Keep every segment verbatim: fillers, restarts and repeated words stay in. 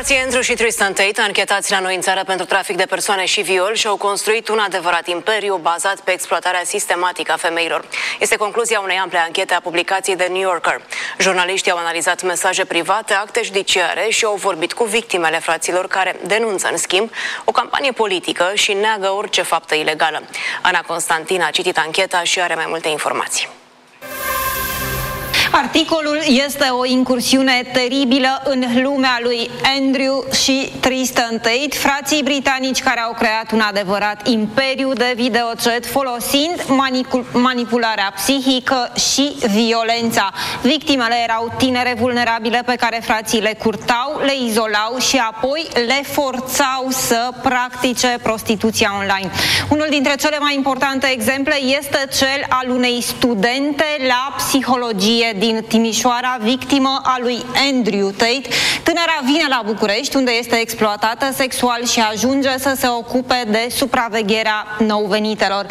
Frații Andrew și Tristan Tate, anchetați la noi în țară pentru trafic de persoane și viol, și-au construit un adevărat imperiu bazat pe exploatarea sistematică a femeilor. Este concluzia unei ample anchete a publicației The New Yorker. Jurnaliștii au analizat mesaje private, acte judiciare și au vorbit cu victimele fraților, care denunță, în schimb, o campanie politică și neagă orice faptă ilegală. Ana Constantin a citit ancheta și are mai multe informații. Articolul este o incursiune teribilă în lumea lui Andrew și Tristan Tate, frații britanici care au creat un adevărat imperiu de videochat folosind manipularea psihică și violența. Victimele erau tinere vulnerabile pe care frații le curtau, le izolau și apoi le forțau să practice prostituția online. Unul dintre cele mai importante exemple este cel al unei studente la psihologie din Timișoara, victimă a lui Andrew Tate. Tânăra vine la București, unde este exploatată sexual și ajunge să se ocupe de supravegherea nou-venitelor.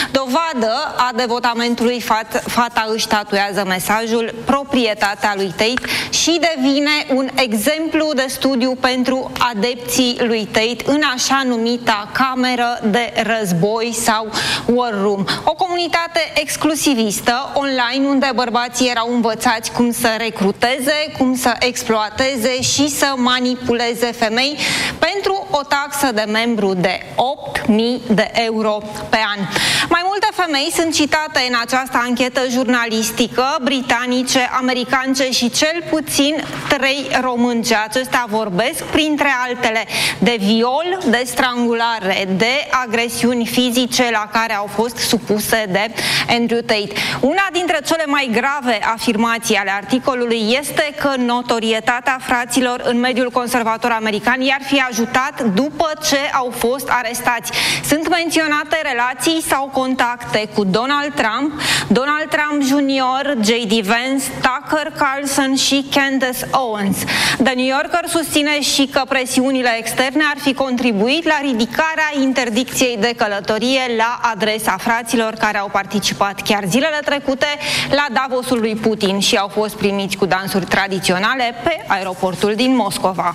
Dovadă a devotamentului, fata își tatuează mesajul "proprietatea lui Tate" și devine un exemplu de studiu pentru adepții lui Tate în așa numita cameră de război sau war room. O comunitate exclusivistă online unde bărbații erau învățați cum să recruteze, cum să exploateze și să manipuleze femei pentru o taxă de membru de opt mii de euro pe an. Mai multe femei sunt citate în această anchetă jurnalistică, britanice, americane și cel puțin trei românce. Acestea vorbesc, printre altele, de viol, de strangulare, de agresiuni fizice la care au fost supuse de Andrew Tate. Una dintre cele mai grave afirmații ale articolului este că notorietatea fraților în mediul conservator american i-ar fi ajutat după ce au fost arestați. Sunt menționate relații sau contacte cu Donald Trump, Donald Trump junior, J D Vance, Tucker Carlson și Candace Owens. The New Yorker susține și că presiunile externe ar fi contribuit la ridicarea interdicției de călătorie la adresa fraților care au participat chiar zilele trecute la Davosul lui Putin și au fost primiți cu dansuri tradiționale pe aeroportul din Moscova.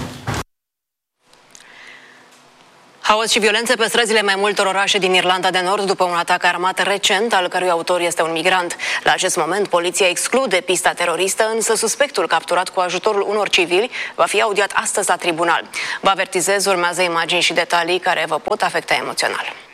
Haos și violențe pe străzile mai multor orașe din Irlanda de Nord după un atac armat recent, al cărui autor este un migrant. La acest moment, poliția exclude pista teroristă, însă suspectul capturat cu ajutorul unor civili va fi audiat astăzi la tribunal. Vă avertizez, urmează imagini și detalii care vă pot afecta emoțional.